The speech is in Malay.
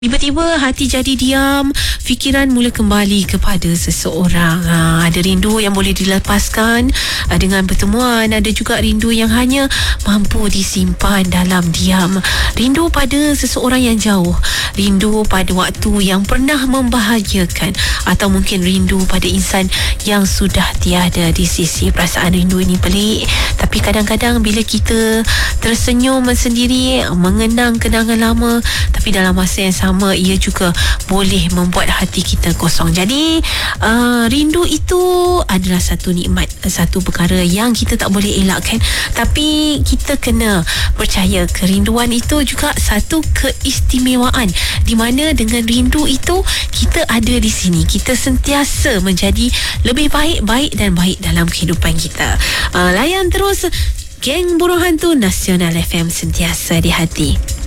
Tiba-tiba hati jadi diam, fikiran mula kembali kepada seseorang. Ada rindu yang boleh dilepaskan dengan pertemuan. Ada juga rindu yang hanya mampu disimpan dalam diam. Rindu pada seseorang yang jauh. Rindu pada waktu yang pernah membahagiakan. Atau mungkin rindu pada insan yang sudah tiada di sisi. Perasaan rindu ini pelik. Tapi kadang-kadang bila kita tersenyum sendiri, mengenang kenangan lama, tapi dalam masa yang sama ia juga boleh membuat hati kita kosong. Jadi rindu itu adalah satu nikmat, satu perkara yang kita tak boleh elakkan, tapi kita kena percaya kerinduan itu juga satu keistimewaan, di mana dengan rindu itu kita ada di sini, kita sentiasa menjadi lebih baik dan baik dalam kehidupan kita. Layan terus Geng Burung Hantu Nasional FM, sentiasa di hati.